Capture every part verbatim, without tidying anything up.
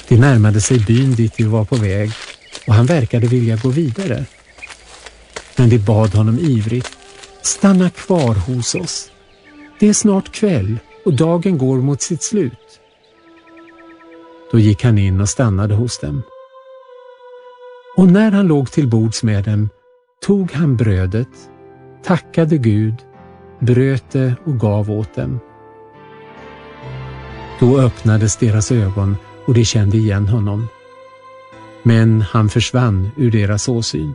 De närmade sig byn dit de var på väg och han verkade vilja gå vidare. Men de bad honom ivrigt: stanna kvar hos oss. Det är snart kväll och dagen går mot sitt slut. Då gick han in och stannade hos dem. Och när han låg till bords med dem tog han brödet, tackade Gud, bröt det och gav åt dem. Då öppnades deras ögon och de kände igen honom. Men han försvann ur deras åsyn.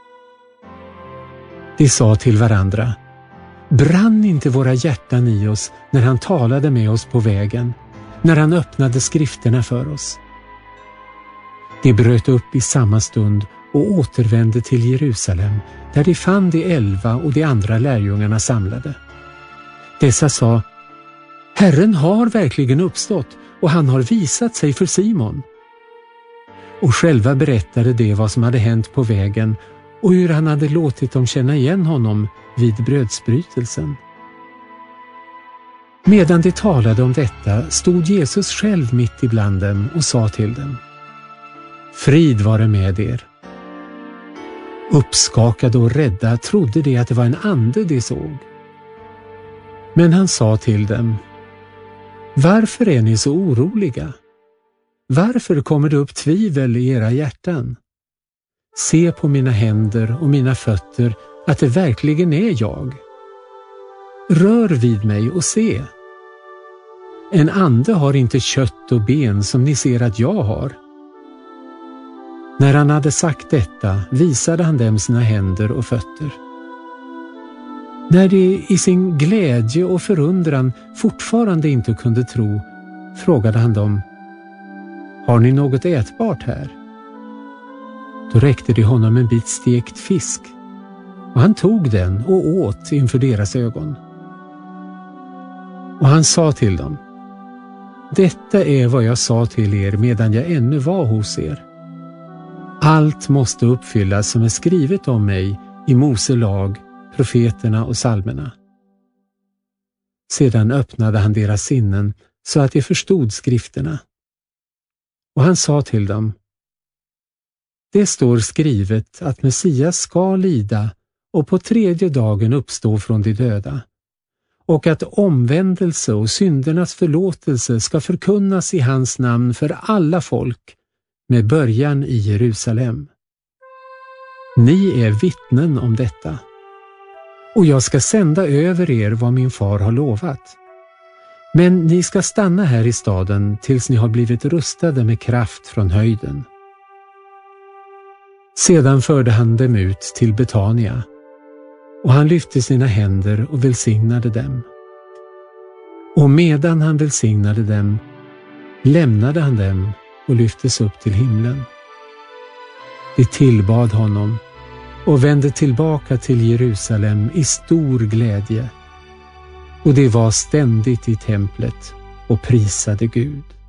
De sa till varandra: brann inte våra hjärtan i oss när han talade med oss på vägen, när han öppnade skrifterna för oss? De bröt upp i samma stund och återvände till Jerusalem, där de fann de elva och de andra lärjungarna samlade. Dessa sa: Herren har verkligen uppstått och han har visat sig för Simon. Och själva berättade de vad som hade hänt på vägen och hur han hade låtit dem känna igen honom vid brödsbrytelsen. Medan de talade om detta stod Jesus själv mitt ibland dem och sa till dem: frid vare med er. Uppskakade och rädda trodde de att det var en ande de såg. Men han sa till dem: varför är ni så oroliga? Varför kommer det upp tvivel i era hjärtan? Se på mina händer och mina fötter att det verkligen är jag. Rör vid mig och se. En ande har inte kött och ben som ni ser att jag har. När han hade sagt detta visade han dem sina händer och fötter. När de i sin glädje och förundran fortfarande inte kunde tro, frågade han dem: har ni något ätbart här? Då räckte de honom en bit stekt fisk, och han tog den och åt inför deras ögon. Och han sa till dem: detta är vad jag sa till er medan jag ännu var hos er. Allt måste uppfyllas som är skrivet om mig i Mose lag, profeterna och psalmerna. Sedan öppnade han deras sinnen så att de förstod skrifterna. Och han sa till dem: det står skrivet att Messias ska lida och på tredje dagen uppstå från de döda, och att omvändelse och syndernas förlåtelse ska förkunnas i hans namn för alla folk, med början i Jerusalem. Ni är vittnen om detta. Och jag ska sända över er vad min far har lovat. Men ni ska stanna här i staden tills ni har blivit rustade med kraft från höjden. Sedan förde han dem ut till Betania, och han lyfte sina händer och välsignade dem. Och medan han välsignade dem lämnade han dem och lyftes upp till himlen. De tillbad honom och vände tillbaka till Jerusalem i stor glädje, och de var ständigt i templet och prisade Gud.